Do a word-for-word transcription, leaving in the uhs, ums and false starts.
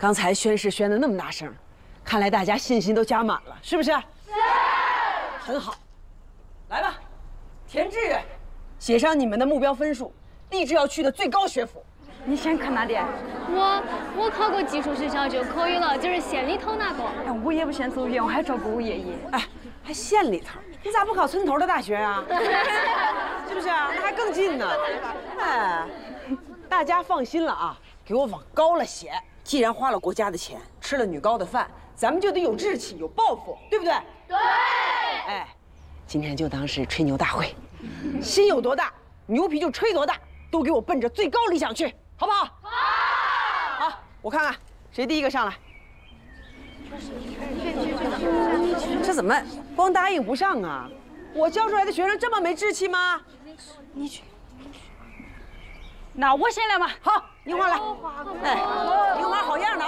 刚才宣誓宣的那么大声，看来大家信心都加满了，是不是？是。很好，来吧，填志愿，写上你们的目标分数，立志要去的最高学府。 你先看哪点？ 我我考过技术学校就可以了，就是县里头那个。 哎，我也不嫌走远，我还照顾我爷爷。 哎，还县里头，你咋不考村头的大学啊？是不是啊？那还更近呢。哎，大家放心了啊，给我往高了写。既然花了国家的钱，吃了女高的饭，咱们就得有志气，有抱负，对不对？ 对。 哎，今天就当是吹牛大会，心有多大，牛皮就吹多大，都给我奔着最高理想去，好不好？好。好，我看看谁第一个上来。这怎么光答应不上啊？我教出来的学生这么没志气吗？ 你去。那我先来吧。 好，樱花来。哎，樱花好样的。